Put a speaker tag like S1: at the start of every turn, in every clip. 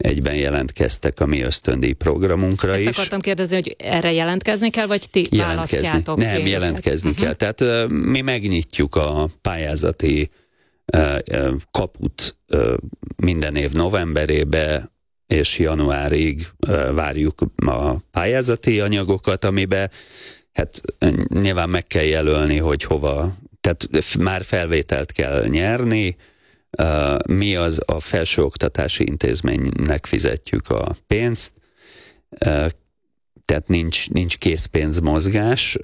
S1: egyben jelentkeztek a mi ösztöndíj programunkra is.
S2: Ezt akartam kérdezni, hogy erre jelentkezni kell, vagy ti választjátok?
S1: Nem, jelentkezni kell. Tehát mi megnyitjuk a pályázati kaput minden év novemberébe, és januárig várjuk a pályázati anyagokat, amiben hát nyilván meg kell jelölni, hogy hova, tehát már felvételt kell nyerni, mi az a felsőoktatási intézménynek fizetjük a pénzt, tehát nincs készpénzmozgás,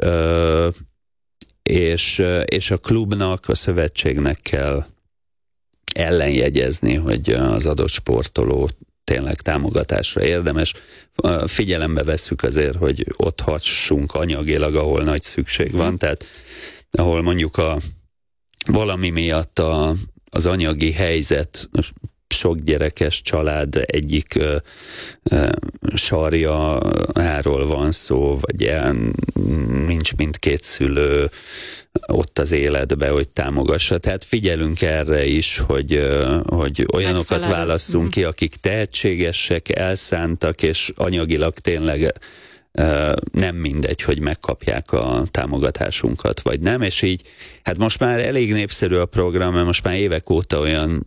S1: és a klubnak, a szövetségnek kell ellenjegyezni, hogy az adott sportoló tényleg támogatásra érdemes. Figyelembe vesszük azért, hogy ott hassunk anyagilag, ahol nagy szükség van, tehát ahol mondjuk valami miatt az anyagi helyzet, sok gyerekes család egyik sarjáról van szó, vagy nincs mindkét szülő ott az életbe, hogy támogassa. Tehát figyelünk erre is, hogy olyanokat válasszunk ki, akik tehetségesek, elszántak, és anyagilag tényleg nem mindegy, hogy megkapják a támogatásunkat, vagy nem, és így, hát most már elég népszerű a program, mert most már évek óta olyan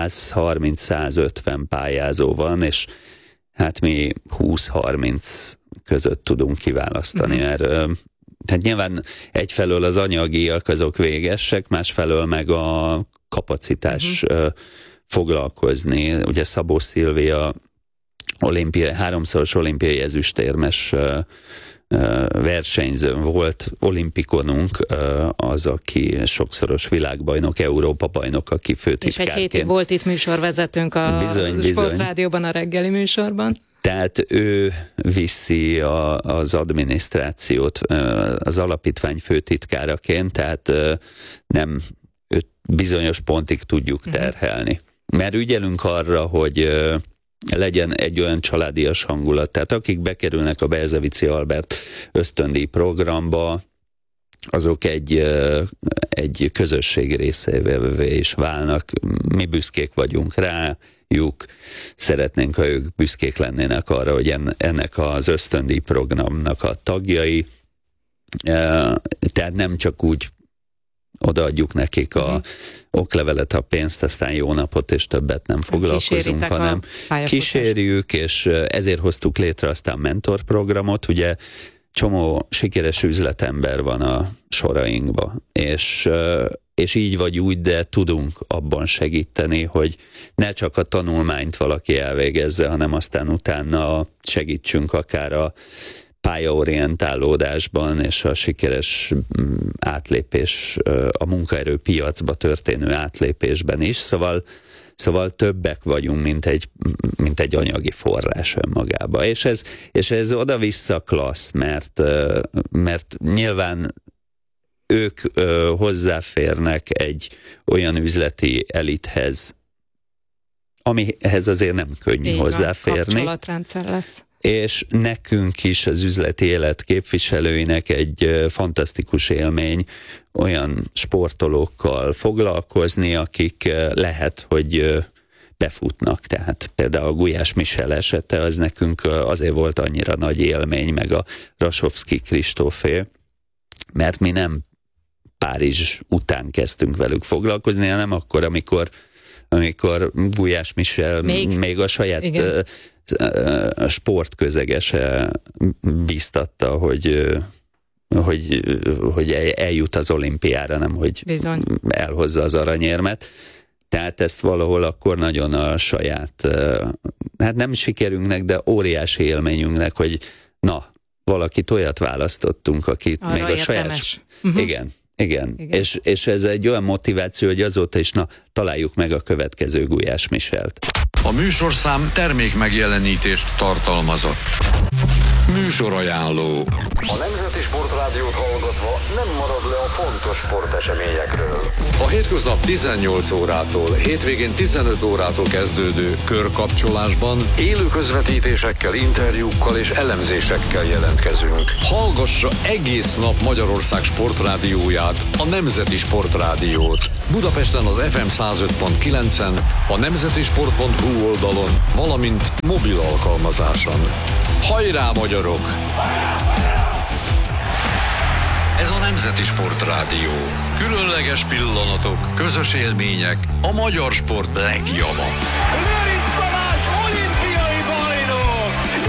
S1: 130-150 pályázó van, és hát mi 20-30 között tudunk kiválasztani, mert tehát nyilván egyfelől az anyagiak azok végesek, másfelől meg a kapacitás foglalkozni. Ugye Szabó Szilvia háromszoros olimpiai ezüstérmes versenyző volt, olimpikonunk, az, aki sokszoros világbajnok, Európa-bajnok, aki főtitkárként.
S2: És egy hétig volt itt műsorvezetőnk a Sportrádióban, a reggeli műsorban.
S1: Tehát ő viszi az adminisztrációt az alapítvány főtitkáraként, tehát nem őt bizonyos pontig tudjuk terhelni. Mert ügyelünk arra, hogy legyen egy olyan családias hangulat. Tehát akik bekerülnek a Berzevici Albert ösztöndíj programba, azok egy közösség részévé is válnak. Mi büszkék vagyunk rájuk, szeretnénk, ha ők büszkék lennének arra, hogy ennek az ösztöndíj programnak a tagjai. Tehát nem csak úgy odaadjuk nekik a oklevelet, a pénzt, aztán jó napot, és többet nem foglalkozunk, hanem kísérjük, és ezért hoztuk létre aztán mentorprogramot. Ugye csomó sikeres üzletember van a sorainkba, és így vagy úgy, de tudunk abban segíteni, hogy ne csak a tanulmányt valaki elvégezze, hanem aztán utána segítsünk akár a pályaorientálódásban és a sikeres átlépés, a munkaerőpiacba történő átlépésben is, szóval többek vagyunk, mint egy anyagi forrás önmagába. És ez oda-vissza klassz, mert nyilván ők hozzáférnek egy olyan üzleti elithez, amihez azért nem könnyű hozzáférni.
S2: Kapcsolatrendszer lesz.
S1: És nekünk is, az üzleti élet képviselőinek egy fantasztikus élmény olyan sportolókkal foglalkozni, akik lehet, hogy befutnak. Tehát például a Gulyás Michel esete, az nekünk azért volt annyira nagy élmény, meg a Rasovszky Kristófé, mert mi nem Párizs után kezdtünk velük foglalkozni, hanem akkor, amikor Gulyás Michel még a saját sportközegese bíztatta, hogy eljut az olimpiára, nem hogy elhozza az aranyérmet. Tehát ezt valahol akkor nagyon a saját, hát nem sikerünknek, de óriási élményünknek, hogy na, valakit olyat választottunk, akit arra még a saját... Igen. És ez egy olyan motiváció, hogy azóta is találjuk meg a következő Gulyás Michelt.
S3: A műsorszám termék megjelenítést tartalmazott. Műsorajánló.
S4: A Nemzeti Sportrádiót hallgatva nem marad le a fontos sporteseményekről.
S3: A hétköznap 18 órától, hétvégén 15 órától kezdődő körkapcsolásban
S4: élő közvetítésekkel, interjúkkal és elemzésekkel jelentkezünk.
S3: Hallgassa egész nap Magyarország sportrádióját, a Nemzeti Sportrádiót. Budapesten az FM 105.9-en, a nemzetisport.hu oldalon, valamint mobil alkalmazáson. Hajrá, magyarok! Ez a Nemzeti Sport Rádió. Különleges pillanatok, közös élmények, a magyar sport legjava.